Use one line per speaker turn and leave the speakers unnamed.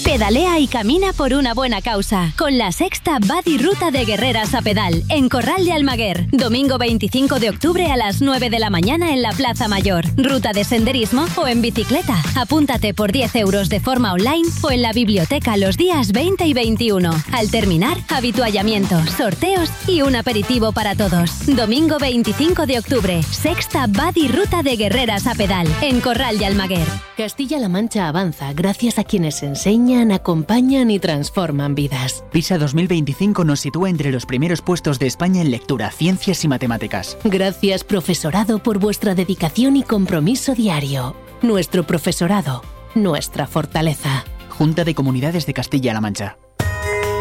Pedalea y camina por una buena causa. Con la sexta Badi Ruta de Guerreras a Pedal, en Corral de Almaguer. Domingo 25 de octubre a las 9 de la mañana en la Plaza Mayor. Ruta de senderismo o en bicicleta. Apúntate por 10 euros de forma online o en la biblioteca los días 20 y 21. Al terminar, habituallamiento, sorteos y un aperitivo para todos. Domingo 25 de octubre, sexta Badi Ruta de Guerreras a Pedal, en Corral de Almaguer.
Castilla-La Mancha avanza gracias a quienes enseñan, acompañan y transforman vidas.
PISA 2025 nos sitúa entre los primeros puestos de España en lectura, ciencias y matemáticas.
Gracias, profesorado, por vuestra dedicación y compromiso diario. Nuestro profesorado, nuestra fortaleza.
Junta de Comunidades de Castilla-La Mancha.